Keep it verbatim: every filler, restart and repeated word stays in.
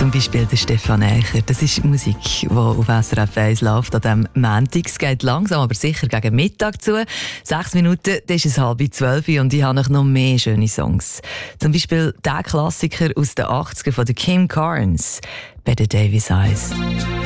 Zum Beispiel der Stefan Eicher. Das ist Musik, die auf S R F eins läuft an diesem Montag. Es geht langsam, aber sicher gegen Mittag zu. Sechs Minuten, das ist es halb zwölf und ich habe noch mehr schöne Songs. Zum Beispiel der Klassiker aus den achtziger von der Kim Carnes, Better Davis Eyes.